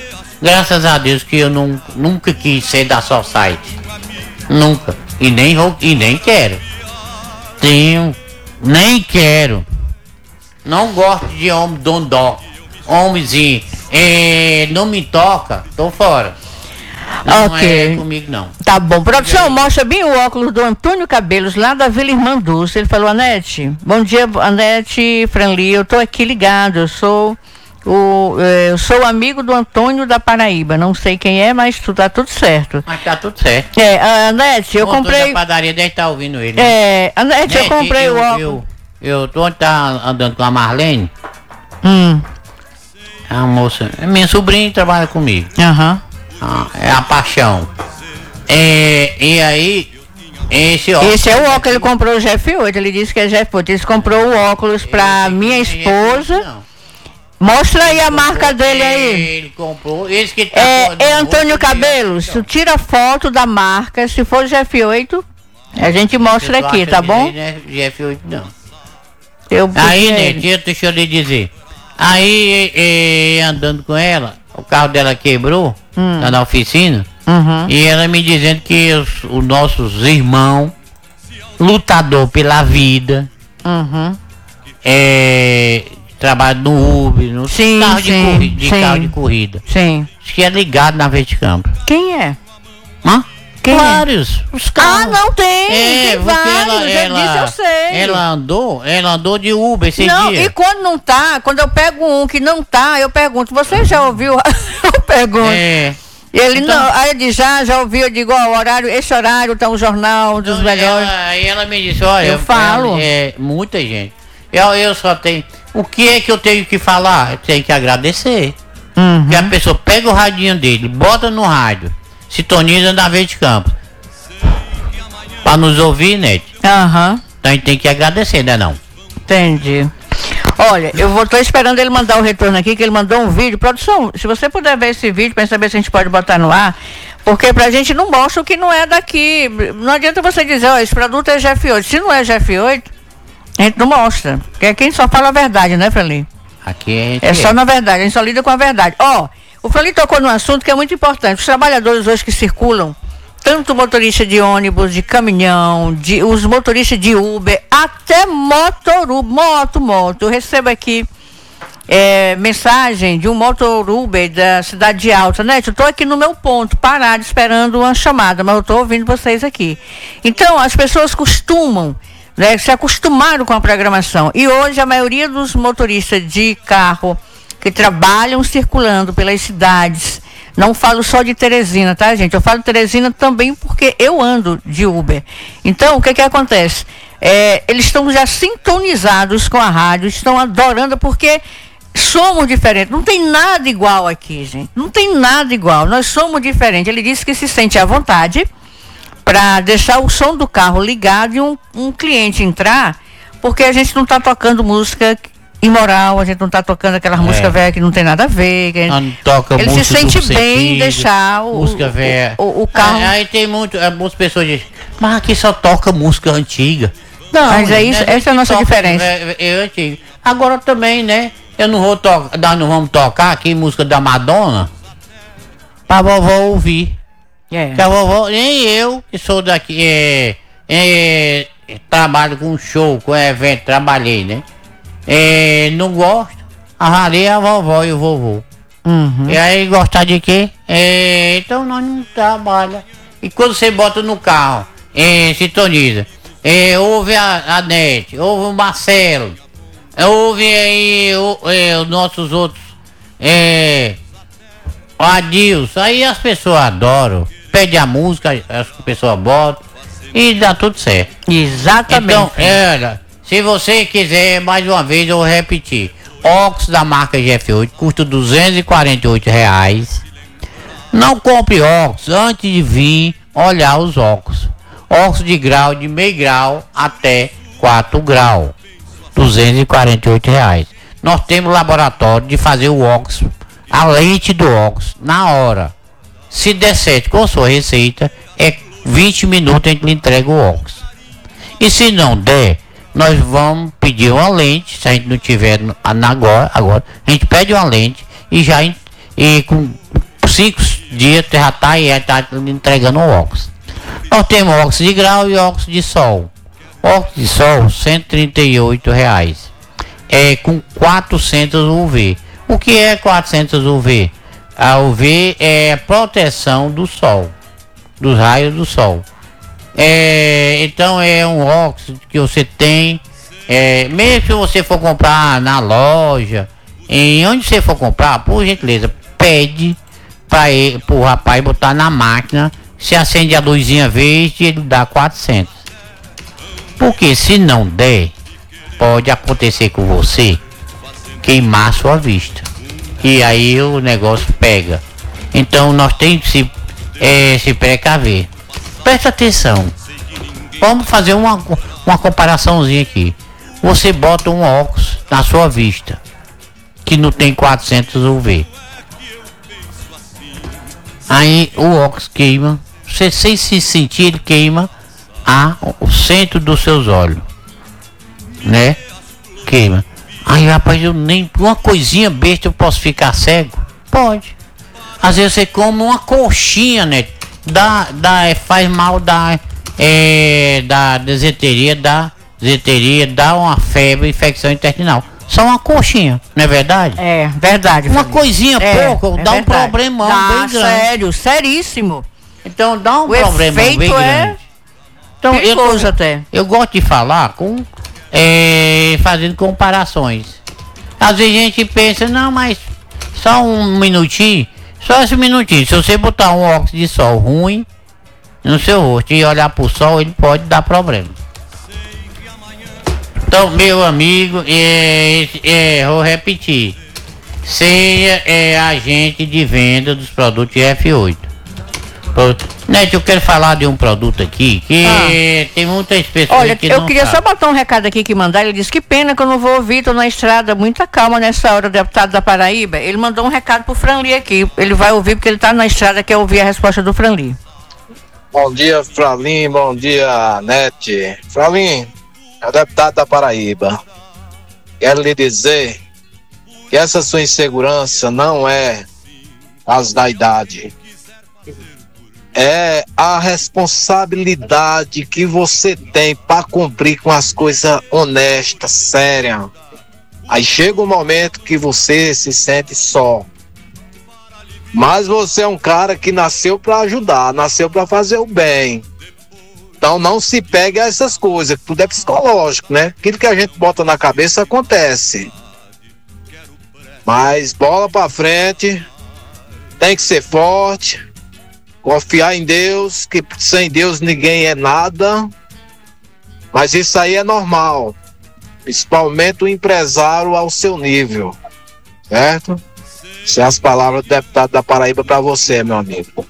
Graças a Deus que eu não, nunca quis ser da Society. Nunca. E nem vou, e nem quero. Tenho, nem quero. Não gosto de homem dondó. Homenzinho. É, não me toca, tô fora. Não ok. É comigo não. Tá bom. Produção, mostra bem o óculos do Antônio Cabelos, lá da Vila Irmã Dulce. Ele falou, Anete, bom dia, Anete Franli, eu tô aqui ligado, eu sou o, eu sou amigo do Antônio da Paraíba, não sei quem é, mas tu, tá tudo certo. Mas tá tudo certo. É, Anete, eu o comprei... da padaria deve estar ouvindo ele. É, Anete, eu comprei eu, o óculos... Eu, eu, eu tô tá andando com a Marlene. Hum. A moça, é minha sobrinha, trabalha comigo. Aham. Uhum. Ah, é a paixão. É, e aí, esse óculos. Esse é o óculos que ele comprou o G F oito. Ele disse que é G F oito. Ele comprou o óculos pra minha esposa. Não. Mostra aí a marca dele aí. Ele comprou. Esse que tá é, é Antônio Cabelos. Tu tira foto da marca. Se for G F oito, a gente mostra aqui, tá bom? Não é G F oito, não. Eu aí, né, deixa eu lhe dizer. Aí, e, andando com ela, o carro dela quebrou, hum. Tá na oficina, uhum. E ela me dizendo que os, os nossos irmãos, lutador pela vida, uhum. é, trabalham no Uber, no sim, carro, sim, de, corri de sim. carro de corrida. Sim. Acho que é ligado na Verticampo. Quem é? Hã? Quem vários. É? Os carros. Ah, não tem. É, tem vários. Ela, ela, eu disse, eu sei. Ela andou, ela andou de Uber esse não, dia. E quando não tá, quando eu pego um que não tá, eu pergunto, você já ouviu? eu pergunto. É. Ele então, não, aí ele já, já ouviu, eu digo, ó, o horário, esse horário tá um jornal dos então, melhores. Aí ela, ela me disse, olha, eu falo. Ela, é, muita gente. Eu, eu só tenho. O que é que eu tenho que falar? Eu tenho que agradecer. Uhum. Porque a pessoa pega o radinho dele, bota no rádio, sintoniza na Verticampo. Pra nos ouvir, né? Aham. Uhum. Então a gente tem que agradecer, né não? Entendi. Olha, eu vou, tô esperando ele mandar o retorno aqui, que ele mandou um vídeo. Produção, se você puder ver esse vídeo para saber se a gente pode botar no ar, porque pra gente não mostra o que não é daqui. Não adianta você dizer, ó, esse produto é G F oito. Se não é G F oito, a gente não mostra. Porque quem só fala a verdade, né, Frali? Aqui é, é só na verdade, a gente só lida com a verdade. Ó, o Frali tocou num assunto que é muito importante. Os trabalhadores hoje que circulam, tanto motorista de ônibus, de caminhão, de, os motoristas de Uber, até motor, moto, moto. Eu recebo aqui é, mensagem de um motor Uber da Cidade de Alta, né? Eu estou aqui no meu ponto, parado, esperando uma chamada, mas eu estou ouvindo vocês aqui. Então, as pessoas costumam, né, se acostumaram com a programação. E hoje a maioria dos motoristas de carro que trabalham circulando pelas cidades, não falo só de Teresina, tá, gente? Eu falo de Teresina também porque eu ando de Uber. Então, o que que acontece? É, eles estão já sintonizados com a rádio, estão adorando porque somos diferentes. Não tem nada igual aqui, gente. Não tem nada igual. Nós somos diferentes. Ele disse que se sente à vontade para deixar o som do carro ligado e um, um cliente entrar, porque a gente não está tocando música imoral, a gente não tá tocando aquela é. música velha que não tem nada a ver. Que não toca ele se sente bem sentido, deixar o, música velha. O, o, o carro. Aí, aí tem muito, algumas pessoas dizem, mas aqui só toca música antiga. Não, mas é isso, né? Essa é a nossa toca, diferença. É, é, é antigo. Agora também, né? Eu não vou tocar, nós não vamos tocar aqui música da Madonna pra vovó ouvir. É. Que a vovó, nem eu, que sou daqui, é, é, trabalho com show, com evento, trabalhei, né? É, não gosto, avalei a vovó e o vovô. Uhum. E aí gostar de quê? É, então nós não trabalha. E quando você bota no carro, é, sintoniza, é, ouve a, a Nete, ouve o Marcelo, ouve aí o, é, os nossos outros, é, o Adilson, aí as pessoas adoram, pede a música, as pessoas botam e dá tudo certo. Exatamente. Então, era. Se você quiser, mais uma vez eu vou repetir. Óculos da marca G F oito custa duzentos e quarenta e oito reais. Não compre óculos antes de vir olhar os óculos. Óculos de grau, de meio grau até quatro graus. duzentos e quarenta e oito reais. Nós temos laboratório de fazer o óculos, a lente do óculos, na hora. Se der certo com a sua receita, é vinte minutos a gente lhe entrega o óculos. E se não der, nós vamos pedir uma lente, se a gente não tiver agora, agora a gente pede uma lente e já e com cinco dias já está tá entregando o óxido. Nós temos óxido de grau e óxido de sol. Óxido de sol, cento e trinta e oito reais. É com quatrocentos U V. O que é quatrocentos U V? A U V é a proteção do sol, dos raios do sol. É, então é um óxido que você tem, é, mesmo se você for comprar na loja, em onde você for comprar, por gentileza, pede para o rapaz botar na máquina. Se acende a luzinha verde, ele dá quatrocentos. Porque se não der, pode acontecer com você queimar sua vista. E aí o negócio pega. Então nós temos que se, é, se precaver. Presta atenção. Vamos fazer uma, uma comparaçãozinha aqui. Você bota um óculos na sua vista que não tem quatrocentos U V. Aí o óculos queima. Você sem se sentir, ele queima a, o centro dos seus olhos, né? Queima. Aí, rapaz, eu nem uma coisinha besta eu posso ficar cego? Pode. Às vezes você come uma coxinha, né? Dá, dá, é, faz mal, dá, é, dá desenteria, dá desenteria, dá uma febre, infecção intestinal. Só uma coxinha, não é verdade? É, verdade. Uma coisinha é, pouca, é dá verdade. um problemão dá, bem grande. Sério, seríssimo. Então dá um o problema bem grande. É então eu, tô, até. eu gosto de falar com é, fazendo comparações. Às vezes a gente pensa, não, mas só um minutinho, só esse minutinho. Se você botar um óculos de sol ruim no seu rosto e olhar pro sol, ele pode dar problema. Então, meu amigo, é, é, vou repetir. Seja é, agente de venda dos produtos F oito. Neto, eu quero falar de um produto aqui que ah. tem muitas pessoas Olha, que eu não queria sabem. só botar um recado aqui que mandaram. Ele disse que pena que eu não vou ouvir, tô na estrada, muita calma nessa hora, o deputado da Paraíba. Ele mandou um recado pro Franli aqui. Ele vai ouvir porque ele tá na estrada, quer ouvir a resposta do Franli. Bom dia, Fralim, bom dia, Nete. Fralim, é o deputado da Paraíba. Quero lhe dizer que essa sua insegurança não é as da idade. É a responsabilidade que você tem para cumprir com as coisas honestas, sérias. Aí chega um momento que você se sente só. Mas você é um cara que nasceu para ajudar, nasceu para fazer o bem. Então não se pegue a essas coisas, tudo é psicológico, né? Aquilo que a gente bota na cabeça acontece. Mas bola para frente, tem que ser forte. Confiar em Deus, que sem Deus ninguém é nada. Mas isso aí é normal. Principalmente o empresário ao seu nível. Certo? Essas são as palavras do deputado da Paraíba para você, meu amigo.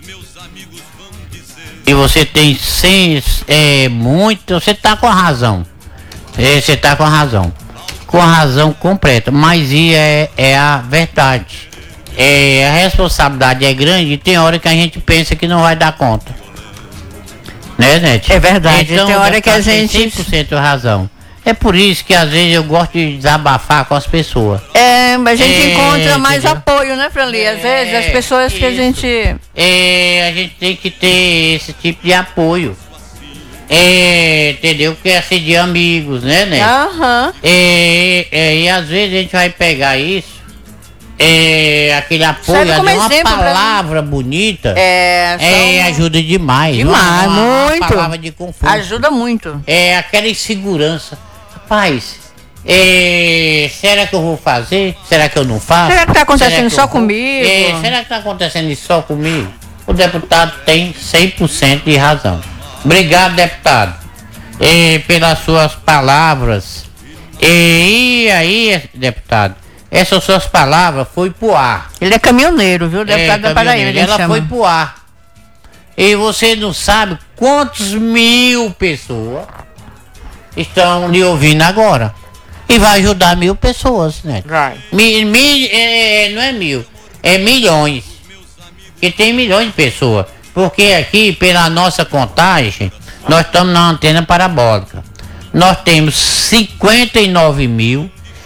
E você tem seis, é, muito. Você tá com a razão. É, você tá com a razão. Com a razão completa. Mas é, é a verdade. É, a responsabilidade é grande e tem hora que a gente pensa que não vai dar conta. Né, Nete? É verdade, então, tem hora que a gente... tem cem por cento razão. É por isso que às vezes eu gosto de desabafar com as pessoas. É, mas a gente é, encontra mais entendeu? apoio, né, Franli? Às é, vezes as pessoas isso. que a gente... É, a gente tem que ter esse tipo de apoio. É, entendeu? Porque é assim de amigos, né, Nete? Aham. Uhum. É, é, e às vezes a gente vai pegar isso. É, aquele apoio, é uma exemplo, palavra bonita, é, é uma... ajuda demais. Demais, uma, muito. Uma palavra de conforto. Ajuda muito. É aquela insegurança. Rapaz, é, será que eu vou fazer? Será que eu não faço? Será que tá acontecendo que só vou... comigo? É, será que tá acontecendo isso só comigo? O deputado tem cem por cento de razão. Obrigado, deputado, é, pelas suas palavras. E aí, deputado, essas suas palavras foi pro ar. Ele é caminhoneiro, viu? Deputado é, da Paraíba. Ela chama. foi pro ar. E você não sabe quantos mil pessoas estão lhe ouvindo agora. E vai ajudar mil pessoas, né? Vai. Mil, mil, é, não é mil, é milhões. Que tem milhões de pessoas. Porque aqui, pela nossa contagem, nós estamos na antena parabólica. Nós temos cinquenta e nove mil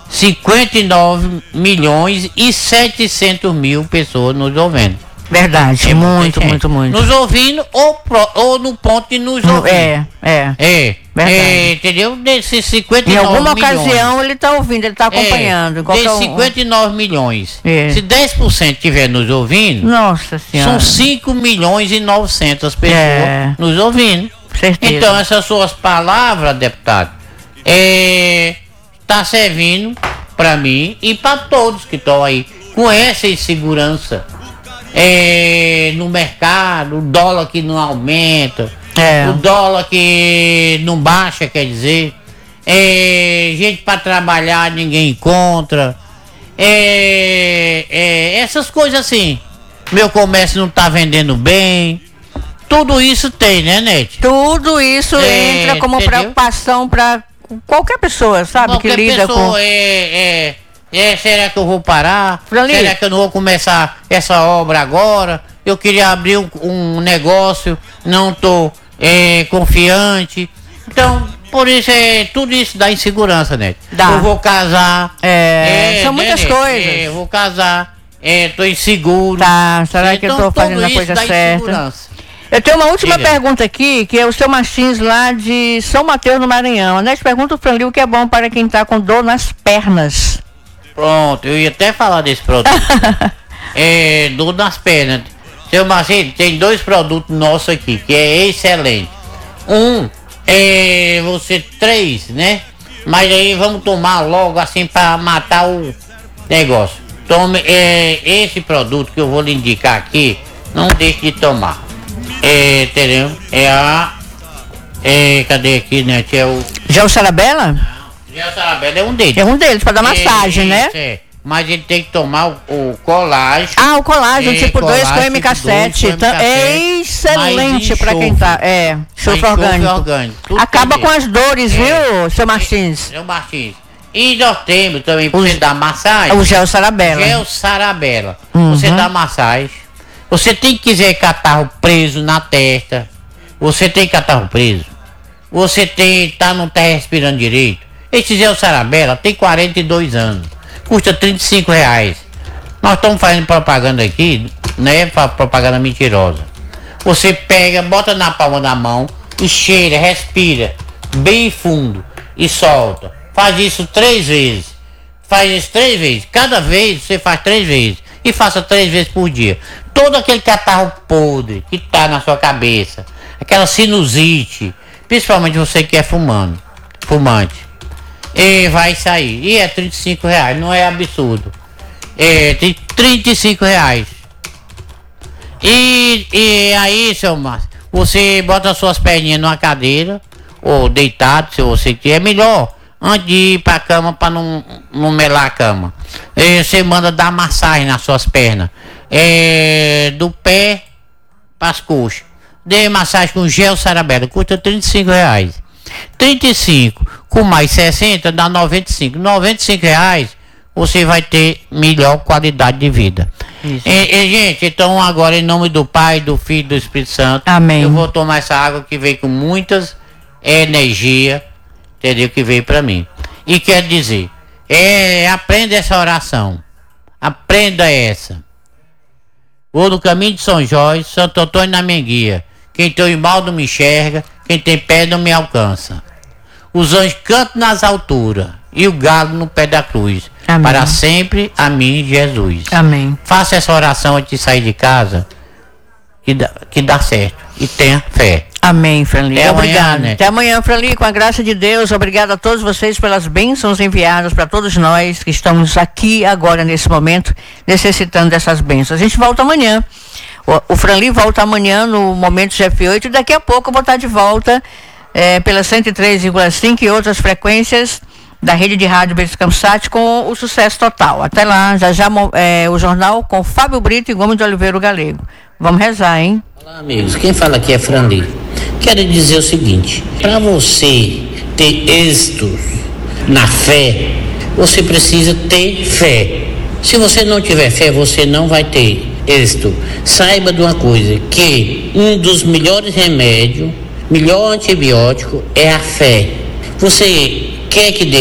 cinquenta e nove milhões e setecentos mil pessoas nos ouvindo. Verdade, é muito, muito, muito. Nos ouvindo ou, pro, ou no ponto de nos ouvir. É, é. É, é, entendeu? Desses cinquenta e nove milhões. Em alguma milhões, ocasião ele está ouvindo, ele está acompanhando. É, desses cinquenta e nove milhões. É. Se dez por cento estiver nos ouvindo, nossa senhora, são cinco milhões e novecentas pessoas é. nos ouvindo. Certeza. Então essas suas palavras, deputado, é, tá servindo para mim e para todos que estão aí com essa insegurança. É, no mercado, o dólar que não aumenta, é. o dólar que não baixa, quer dizer, é, gente para trabalhar ninguém encontra, é, é, essas coisas assim, meu comércio não tá vendendo bem, tudo isso tem, né, Nete? Tudo isso é, entra como entendeu? Preocupação para qualquer pessoa, sabe, qualquer que lida pessoa, com... É, é, É, será que eu vou parar? Frali. Será que eu não vou começar essa obra agora? Eu queria abrir um, um negócio, não tô é, confiante. Então, por isso, é, tudo isso dá insegurança, né? Dá. Eu vou casar. É, é são né, muitas né? coisas. É, eu vou casar, é, tô inseguro. Tá, será então, que eu tô fazendo a coisa certa? Eu tenho uma última Diga. pergunta aqui, que é o seu Martins lá de São Mateus, no Maranhão. A Nete pergunta o Franli o que é bom para quem tá com dor nas pernas. Pronto, eu ia até falar desse produto. É, dor nas pernas. Seu Marcelo, tem dois produtos nossos aqui, que é excelente. Um, é você três, né? Mas aí vamos tomar logo assim para matar o negócio. Tome é, esse produto que eu vou lhe indicar aqui, não deixe de tomar. É, entendeu? É a... É, cadê aqui, né? Que é o... Já o Sarabella? Gel Sarabella é um deles. É um deles, para dar massagem, é, né? É, mas ele tem que tomar o, o colágeno. Ah, o colágeno, é, tipo dois com M K sete. É excelente para quem tá. É, enxofre orgânico. orgânico Acaba com as dores, é, viu, seu Martins? Seu Martins. E nós temos também, para você dar massagem. O gel Sarabella. Gel Sarabella. Uhum. Você dá massagem. Você tem que quiser catarro preso na testa. Você tem catarro preso. Você tem, tá, não tá respirando direito. Esse gel Sarabella tem quarenta e dois anos, custa trinta e cinco reais. Nós estamos fazendo propaganda aqui, não é propaganda mentirosa. Você pega, bota na palma da mão e cheira, respira bem fundo e solta. Faz isso três vezes. Faz isso três vezes. Cada vez você faz três vezes. E faça três vezes por dia. Todo aquele catarro podre que está na sua cabeça, aquela sinusite, principalmente você que é fumando, fumante. E vai sair. E é trinta e cinco reais, não é absurdo. É, tem trinta e cinco reais. E, e aí, seu Márcio, você bota as suas perninhas numa cadeira, ou deitado, se você quiser. É melhor, antes de ir pra cama, pra não, não melar a cama. E você manda dar massagem nas suas pernas. É, do pé pras coxas. Dê massagem com gel Sarabella, custa trinta e cinco reais. trinta e cinco com mais sessenta dá noventa e cinco. noventa e cinco reais você vai ter melhor qualidade de vida. E, e, gente, então agora em nome do Pai, do Filho e do Espírito Santo, amém. Eu vou tomar essa água que veio com muitas energia, entendeu? Que veio para mim. E quer dizer, é, aprenda essa oração. Aprenda essa. Vou no caminho de São Jorge, Santo Antônio na minha guia. Quem tem mal não me enxerga, quem tem pé não me alcança. Os anjos cantam nas alturas e o galo no pé da cruz. Amém. Para sempre, a mim, Jesus. Amém. Faça essa oração antes de sair de casa, que dá, que dá certo. E tenha fé. Amém, Franli. Até Obrigado. Amanhã, né? Até amanhã, Franli, com a graça de Deus. Obrigado a todos vocês pelas bênçãos enviadas para todos nós que estamos aqui agora, nesse momento, necessitando dessas bênçãos. A gente volta amanhã. O, o Franli volta amanhã no Momento G F oito e daqui a pouco eu vou estar de volta é, pela cento e três vírgula cinco e outras frequências da rede de rádio Beliscamsat com o Sucesso Total. Até lá, já já é, o jornal com Fábio Brito e Gomes de Oliveira o Galego. Vamos rezar, hein? Olá, amigos. Quem fala aqui é Franli. Quero dizer o seguinte: para você ter êxito na fé, você precisa ter fé. Se você não tiver fé, você não vai ter êxito. Saiba de uma coisa, que um dos melhores remédios, melhor antibiótico é a fé. Você quer que dê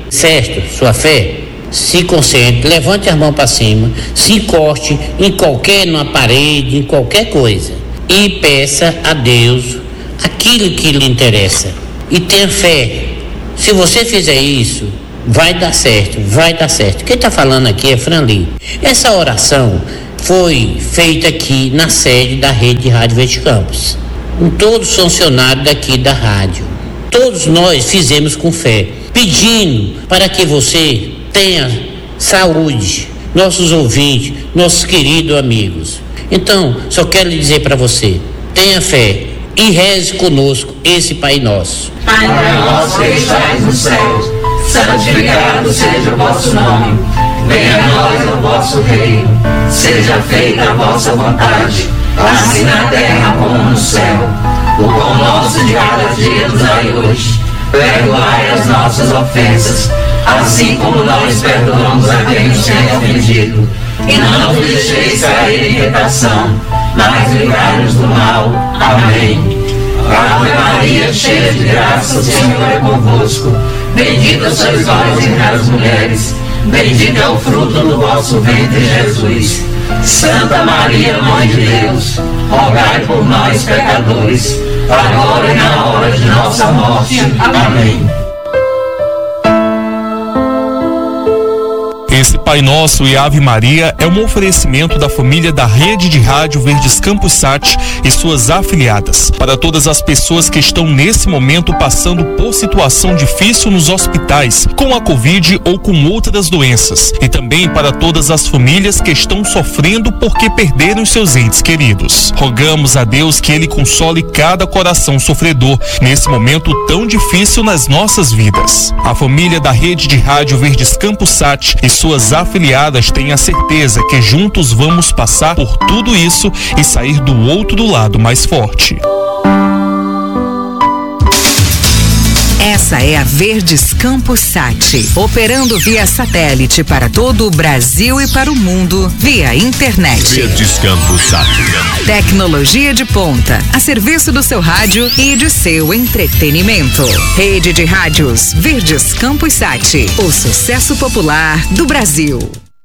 certo? Sua fé? Se concentre, levante as mãos para cima, se encoste em qualquer, numa parede, em qualquer coisa e peça a Deus aquilo que lhe interessa e tenha fé. Se você fizer isso, vai dar certo, vai dar certo. Quem está falando aqui é Franli. Essa oração foi feita aqui na sede da Rede de Rádio Verde Campos, com todos os funcionários daqui da rádio. Todos nós fizemos com fé, pedindo para que você tenha saúde, nossos ouvintes, nossos queridos amigos. Então, só quero dizer para você, tenha fé e reze conosco esse Pai Nosso. Pai nosso que estais no céu, santificado seja o vosso nome. Venha a nós o vosso reino, seja feita a vossa vontade, assim na terra como no céu. O pão nosso de cada dia nos dai hoje, perdoai as nossas ofensas, assim como nós perdoamos a quem nos tem ofendido. E não nos deixeis cair em tentação, mas livrai-nos do mal. Amém. Ave Maria, cheia de graça, o Senhor é convosco. Bendita sois vós entre as mulheres, bendito é o fruto do vosso ventre, Jesus. Santa Maria, Mãe de Deus, rogai por nós, pecadores, agora e na hora de nossa morte. Amém. Esse Pai Nosso e Ave Maria é um oferecimento da família da Rede de Rádio Verdes Campos Sat e suas afiliadas. Para todas as pessoas que estão nesse momento passando por situação difícil nos hospitais, com a Covid ou com outras doenças. E também para todas as famílias que estão sofrendo porque perderam seus entes queridos. Rogamos a Deus que Ele console cada coração sofredor nesse momento tão difícil nas nossas vidas. A família da Rede de Rádio Verdes Campos Sat e suas afiliadas têm a certeza que juntos vamos passar por tudo isso e sair do outro lado mais forte. Essa é a Verdes Campos Sat, operando via satélite para todo o Brasil e para o mundo, via internet. Verdes Campos Sat. Tecnologia de ponta, a serviço do seu rádio e de seu entretenimento. Rede de Rádios Verdes Campos Sat, o sucesso popular do Brasil.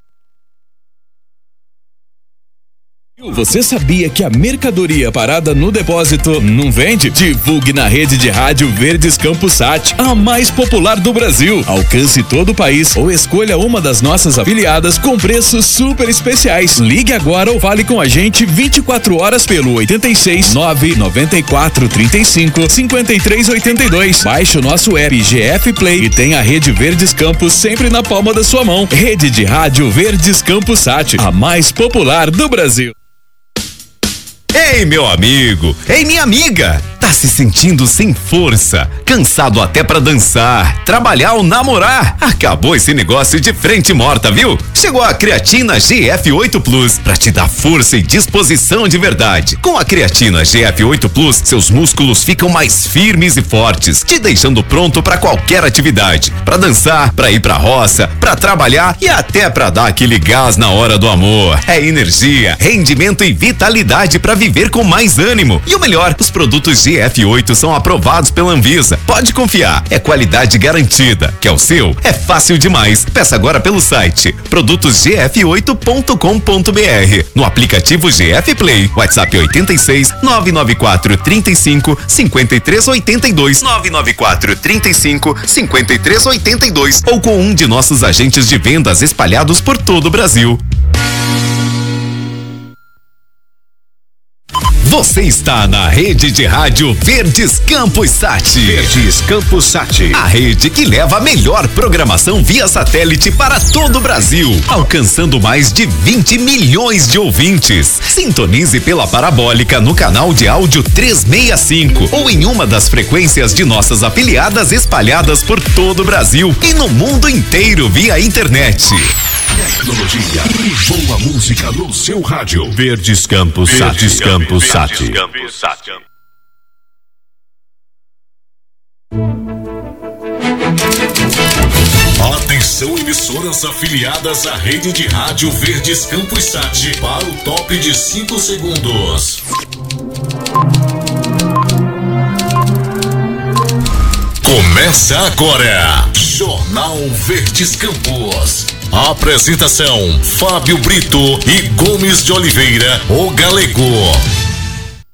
Você sabia que a mercadoria parada no depósito não vende? Divulgue na Rede de Rádio Verdes Campos Sat, a mais popular do Brasil. Alcance todo o país ou escolha uma das nossas afiliadas com preços super especiais. Ligue agora ou fale com a gente vinte e quatro horas pelo oitenta e seis, nove noventa e quatro, trinta e cinco, cinquenta e três oitenta e dois. Baixe o nosso app G F Play e tenha a Rede Verdes Campos sempre na palma da sua mão. Rede de Rádio Verdes Campos Sat, a mais popular do Brasil. Ei, meu amigo! Ei, minha amiga! Tá se sentindo sem força, cansado até pra dançar, trabalhar ou namorar? Acabou esse negócio de frente morta, viu? Chegou a Creatina G F oito Plus pra te dar força e disposição de verdade. Com a Creatina G F oito Plus, seus músculos ficam mais firmes e fortes, te deixando pronto pra qualquer atividade. Pra dançar, pra ir pra roça, pra trabalhar e até pra dar aquele gás na hora do amor. É energia, rendimento e vitalidade pra viver com mais ânimo. E o melhor, os produtos G F oito são aprovados pela Anvisa. Pode confiar, é qualidade garantida. Quer o seu? É fácil demais. Peça agora pelo site produtos g f oito ponto com ponto b r, no aplicativo G F Play, WhatsApp oitenta e seis, nove nove quatro, trinta e cinco, cinquenta e três oitenta e dois, nove nove quatro, trinta e cinco, cinquenta e três oitenta e dois, ou com um de nossos agentes de vendas espalhados por todo o Brasil. Você está na Rede de Rádio Verdes Campos Sat. Verdes Campos Sat. A rede que leva a melhor programação via satélite para todo o Brasil, alcançando mais de vinte milhões de ouvintes. Sintonize pela parabólica no canal de áudio trezentos e sessenta e cinco ou em uma das frequências de nossas afiliadas espalhadas por todo o Brasil e no mundo inteiro via internet. Tecnologia e boa música no seu rádio. Verdes Campos Sat. Verdes Campos Sat. Atenção, emissoras afiliadas à Rede de Rádio Verdes Campos Sat para o top de cinco segundos. Começa agora Jornal Verdes Campos. Apresentação: Fábio Brito e Gomes de Oliveira, o Galego.